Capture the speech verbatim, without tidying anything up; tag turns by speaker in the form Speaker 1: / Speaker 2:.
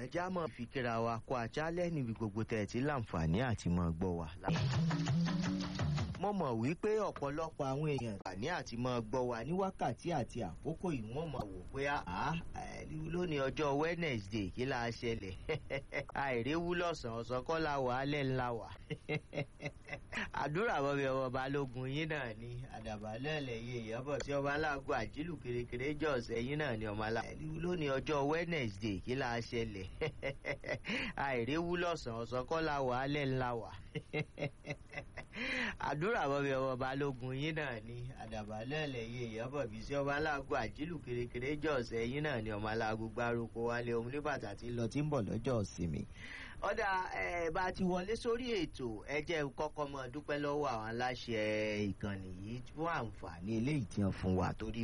Speaker 1: ẹja mọ̀ fi kíra wa kó àjálẹ̀ níbi gbogbo tẹ̀ tí láǹfààní àti mọ̀ gbọ́ wa. mo mọ̀ wípé ọ̀pọ̀lọpọ̀ àwọn èèyàn láǹfààní àti mọ̀ gbọ́ wa ní wákàtí àti àkókò yìí wọ́n mọ̀ wò pé àá lónìí ọjọ́ Wednesday kí la ṣẹlẹ̀ àìréwú lọ́sàn-án ọ̀sán kọ́ la wà á lẹ́ ńlá wà. àdúrà bọ́bí ọmọ balógun yín náà ni àdàbà lẹ́lẹ̀ yé ìyàbọ̀ tí ọba aláàgọ́ àjílù kérékéré jọ ọ̀sẹ̀ yín náà ni ọmọ aláàgọ́ lónìí ọjọ́ Wednesday kí la ṣẹlẹ̀ àìréwú lọ́sàn-án ọ̀sán kọ́ la wà á lẹ́ ńlá wà. àdúrà bọ́bí ọmọ balógun yín náà ni àdàbà lẹ́lẹ̀ yé ìyàbọ̀ bí tí ọba aláàgọ́ àjílù kérékéré jọ ọ̀sẹ̀ yín náà ni ọmọ aláàgọ́ gbárùkù wálé ohun ní bàtà tí ń lọ tí ń bọ̀ lọ́jọ́ ìsinmi. ọ̀dà ẹ̀ bá ti wọlé sórí ètò ẹ jẹ́ kọ́kọ́ mọ́ dúpẹ́ lọ́wọ́ àwọn aláṣẹ ìkànnì yìí fún àǹfààní eléyìí tí wọ́n fún wa torí